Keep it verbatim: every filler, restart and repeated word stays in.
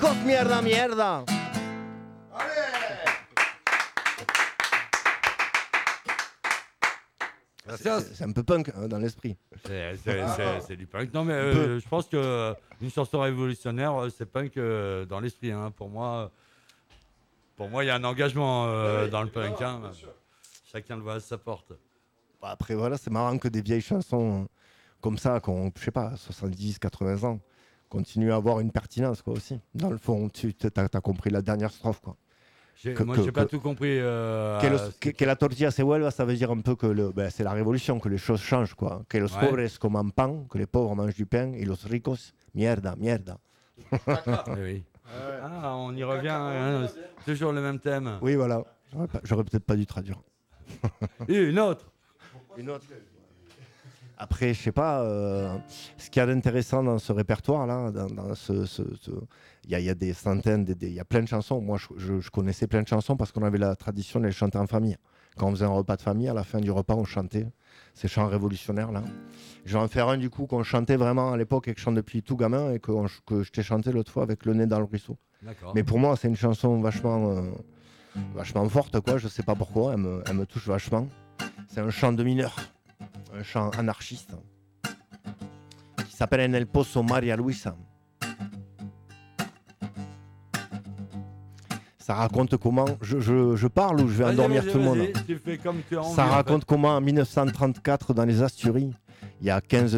Narcos, mierda, mierda. C'est, c'est un peu punk hein, dans l'esprit. C'est, c'est, c'est, c'est du punk. Non, mais euh, je pense qu'une chanson révolutionnaire, c'est punk euh, dans l'esprit. Hein. Pour moi, pour moi, il y a un engagement euh, oui, dans le punk. Hein. Chacun le voit à sa porte. Après, voilà, c'est marrant que des vieilles chansons comme ça, qu'on, je sais pas, soixante-dix, quatre-vingts ans, continuent à avoir une pertinence, quoi, aussi. Dans le fond, tu as, t'as compris la dernière strophe, quoi. J'ai, que, moi, je n'ai pas tout compris. Euh, que, los, que, que la tortilla se vuelva, ça veut dire un peu que le, ben, c'est la révolution, que les choses changent, quoi. Que los ouais. pobres coman pan, que les pauvres mangent du pain, et los ricos, mierda, mierda. Oui. Ah, on y revient, hein, toujours le même thème. Oui, voilà. J'aurais, pas, j'aurais peut-être pas dû traduire. Et une autre. Une autre. Après, je sais pas, euh, ce qu'il y a d'intéressant dans ce répertoire-là, dans, dans ce, ce, ce... Il, y a, il y a des centaines, des, des, il y a plein de chansons. Moi, je, je, je connaissais plein de chansons parce qu'on avait la tradition de les chanter en famille. Quand on faisait un repas de famille, à la fin du repas, on chantait ces chants révolutionnaires-là. Je vais en faire un, du coup, qu'on chantait vraiment à l'époque et que je chante depuis tout gamin et que, on, que je t'ai chanté l'autre fois avec Le nez dans le ruisseau. D'accord. Mais pour moi, c'est une chanson vachement, euh, vachement forte, quoi. Je sais pas pourquoi, elle me, elle me touche vachement. C'est un chant de mineur. Un chant anarchiste qui s'appelle En el Pozo Maria Luisa. Ça raconte comment... Je, je, je parle ou je vais vas-y, endormir vas-y, tout le vas-y. monde Tu fais comme tu as envie, Ça raconte en fait. comment en mille neuf cent trente-quatre dans les Asturies, il y a quinze